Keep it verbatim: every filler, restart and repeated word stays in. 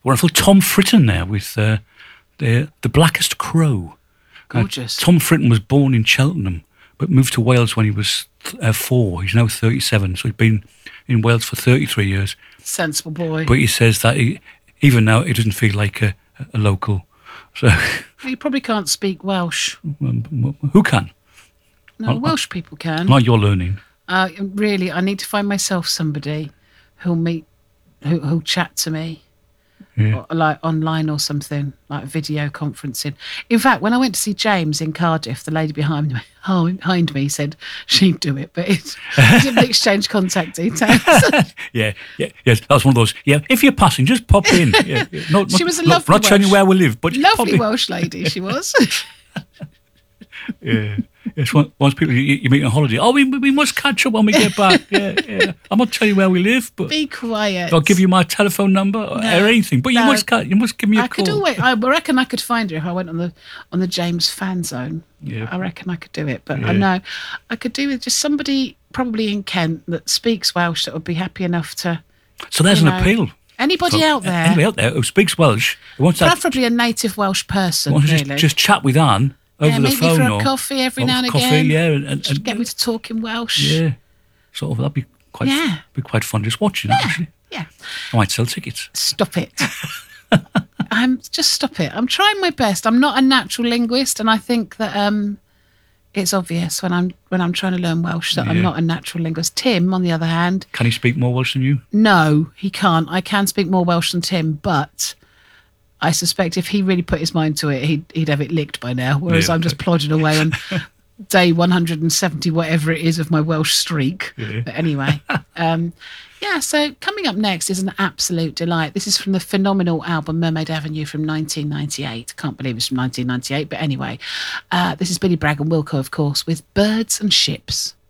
Wonderful. Tom Fritton there with uh, the the Blackest Crow. Gorgeous. Uh, Tom Fritton was born in Cheltenham, but moved to Wales when he was uh, four. He's now thirty-seven, so he's been in Wales for thirty-three years. Sensible boy. But he says that he, even now it doesn't feel like a, a local. So You probably can't speak Welsh. who can? No, I- Welsh people can. Like you're learning. Uh, really, I need to find myself somebody who'll meet, who, who'll chat to me, Yeah. or, like online or something, like video conferencing. In fact, when I went to see James in Cardiff, the lady behind me, behind me said she'd do it, but it didn't exchange contact details. Yeah, yeah, yes. That was one of those. Yeah, if you're passing, just pop in. Yeah, yeah. No, She not, was a not- lovely Not telling you Welsh- where we live, but just pop Lovely in. Welsh lady she was. Yeah. It's one, once people you, you meet on holiday. Oh, we we must catch up when we get back. Yeah, yeah. I'm not telling you where we live, but Be quiet. I'll give you my telephone number or, or anything. But you no. must ca- you must give me a I call. could always. I reckon I could find her if I went on the on the James fan zone. Yeah. I reckon I could do it, but Yeah. I know I could do with just somebody probably in Kent that speaks Welsh that would be happy enough to. So there's you an know, appeal. Anybody So, out there, Anybody out there who speaks Welsh, who wants, that, preferably a native Welsh person, wants to really. just, just chat with Anne over yeah, the maybe phone for a or coffee every or now and coffee, again. yeah, and, and, Just and get me to talk in Welsh. yeah, sort of that'd be quite Yeah. be quite fun just watching. Actually, Yeah. I might sell tickets. Stop it. I'm just stop it. I'm trying my best. I'm not a natural linguist, and I think that um, it's obvious when I'm when I'm trying to learn Welsh that I'm Yeah. not a natural linguist. Tim, on the other hand, Can he speak more Welsh than you? no, he can't. I can speak more Welsh than Tim, but I suspect if he really put his mind to it, he'd he'd have it licked by now. Whereas Yeah. I'm just plodding away on day one hundred seventy, whatever it is, of my Welsh streak. Yeah. But anyway, um, yeah. So coming up next is an absolute delight. This is from the phenomenal album Mermaid Avenue from nineteen ninety-eight. Can't believe it's from nineteen ninety-eight, but anyway, uh, this is Billy Bragg and Wilco, of course, with Birds and Ships.